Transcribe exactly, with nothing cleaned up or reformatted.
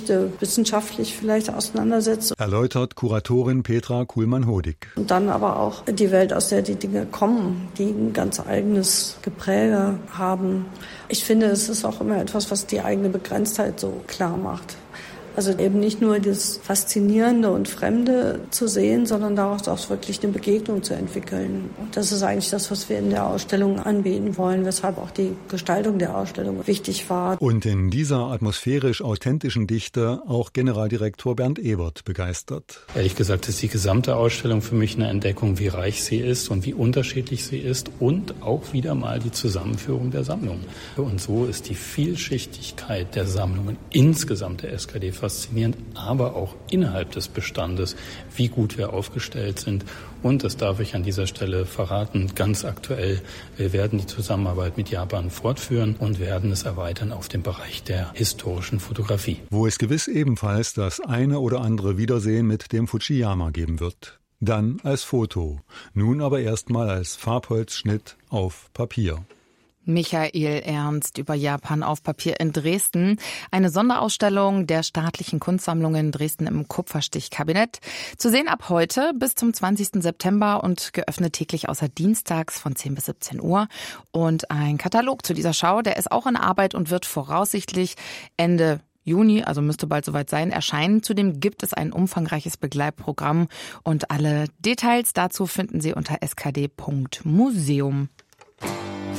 Geschichte wissenschaftlich vielleicht auseinandersetzt. Erläutert Kuratorin Petra Kuhlmann-Hodig. Und dann aber auch die Welt, aus der die Dinge kommen, die ein ganz eigenes Gepräge haben. Ich finde, es ist auch immer etwas, was die eigene Begrenztheit so klar macht. Also eben nicht nur das Faszinierende und Fremde zu sehen, sondern daraus auch wirklich eine Begegnung zu entwickeln. Und das ist eigentlich das, was wir in der Ausstellung anbieten wollen, weshalb auch die Gestaltung der Ausstellung wichtig war. Und in dieser atmosphärisch authentischen Dichte auch Generaldirektor Bernd Ebert begeistert. Ehrlich gesagt ist die gesamte Ausstellung für mich eine Entdeckung, wie reich sie ist und wie unterschiedlich sie ist und auch wieder mal die Zusammenführung der Sammlung. Und so ist die Vielschichtigkeit der Sammlungen insgesamt der S K D faszinierend, aber auch innerhalb des Bestandes, wie gut wir aufgestellt sind. Und, das darf ich an dieser Stelle verraten, ganz aktuell, wir werden die Zusammenarbeit mit Japan fortführen und werden es erweitern auf den Bereich der historischen Fotografie. Wo es gewiss ebenfalls das eine oder andere Wiedersehen mit dem Fujiyama geben wird. Dann als Foto, nun aber erstmal als Farbholzschnitt auf Papier. Michael Ernst über Japan auf Papier in Dresden. Eine Sonderausstellung der staatlichen Kunstsammlungen in Dresden im Kupferstichkabinett. Zu sehen ab heute bis zum zwanzigsten September und geöffnet täglich außer dienstags von zehn bis siebzehn Uhr. Und ein Katalog zu dieser Schau, der ist auch in Arbeit und wird voraussichtlich Ende Juni, also müsste bald soweit sein, erscheinen. Zudem gibt es ein umfangreiches Begleitprogramm und alle Details dazu finden Sie unter s k d punkt museum.